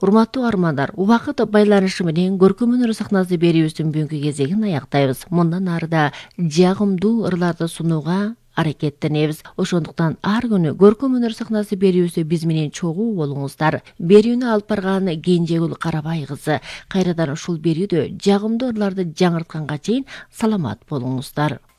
Урматтуу армандар, убакыт байланышы менен көркөм өнөр сахнасы берүүбүздүн бүгүнкү кезегин аяктайбыз. Мындан арыда жагымдуу ырларды сунууга аракеттенебиз. Ошондуктан ар күнү көркөм өнөр сахнасы берүүбүздө биз менен чогуу болуңуздар. Берүүнү алып барган Кенжегүл Карабай кызы. Кайрадан ушул берүүдө жагымдуу ырларды жаңыртканга чейин саламат болуңуздар.